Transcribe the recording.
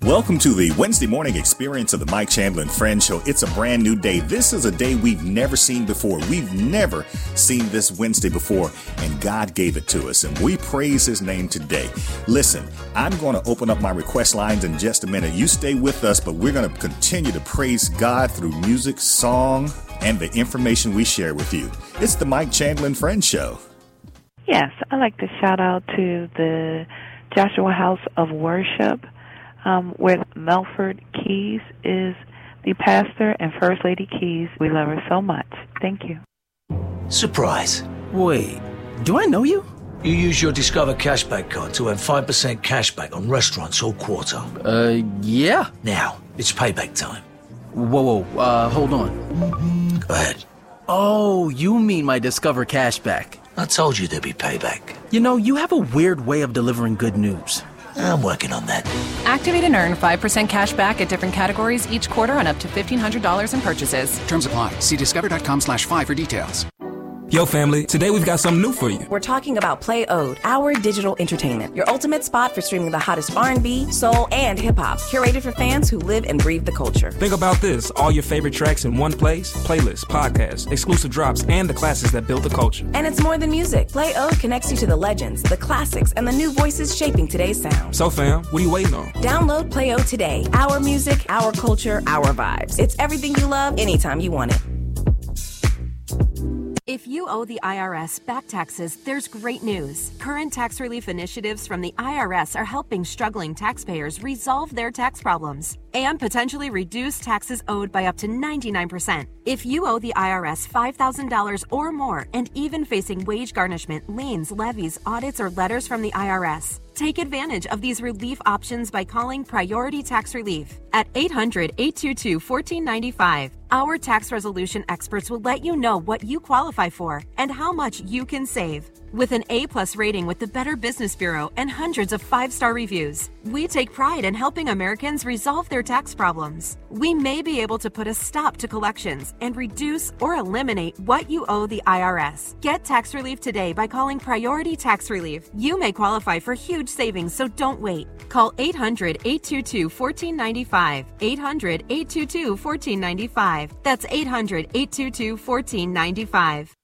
Welcome to the Wednesday morning experience of the Mike Chandler and Friends Show. It's a brand new day. This is a day we've never seen before. We've never seen this Wednesday before, and God gave it to us, and we praise his name today. Listen, I'm going to open up my request lines in just a minute. You stay with us, but we're going to continue to praise God through music, song, and the information we share with you. It's the Mike Chandler and Friends Show. Yes, I'd like to shout out to the Joshua House of Worship, where Melford Keys is the pastor, and First Lady Keys. We love her so much. Thank you. Surprise. Wait, do I know you? You use your Discover Cashback card to earn 5% cashback on restaurants all quarter. Yeah. Now, it's payback time. Whoa, hold on. Go ahead. Oh, you mean my Discover Cashback. I told you there'd be payback. You know, you have a weird way of delivering good news. I'm working on that. Activate and earn 5% cash back at different categories each quarter on up to $1,500 in purchases. Terms apply. See discover.com/5 for details. Yo, family, today we've got something new for you. We're talking about Play Ode, our digital entertainment. Your ultimate spot for streaming the hottest R&B, soul, and hip-hop. Curated for fans who live and breathe the culture. Think about this. All your favorite tracks in one place. Playlists, podcasts, exclusive drops, and the classics that built the culture. And it's more than music. Play Ode connects you to the legends, the classics, and the new voices shaping today's sound. So, fam, what are you waiting on? Download Play Ode today. Our music, our culture, our vibes. It's everything you love anytime you want it. If you owe the IRS back taxes, there's great news. Current tax relief initiatives from the IRS are helping struggling taxpayers resolve their tax problems and potentially reduce taxes owed by up to 99%. If you owe the IRS $5,000 or more and even facing wage garnishment, liens, levies, audits, or letters from the IRS, take advantage of these relief options by calling Priority Tax Relief at 800-822-1495. Our tax resolution experts will let you know what you qualify for and how much you can save. With an A+ rating with the Better Business Bureau and hundreds of 5-star reviews, we take pride in helping Americans resolve their tax problems. We may be able to put a stop to collections and reduce or eliminate what you owe the IRS. Get tax relief today by calling Priority Tax Relief. You may qualify for huge savings, so don't wait. Call 800-822-1495. 800-822-1495. That's 800-822-1495.